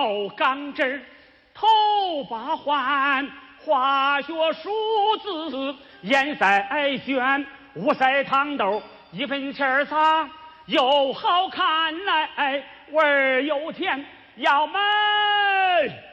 毛钢针，头发环，化学数字，颜色选，五色糖豆，一分钱撒，又好看来，味儿又甜，要买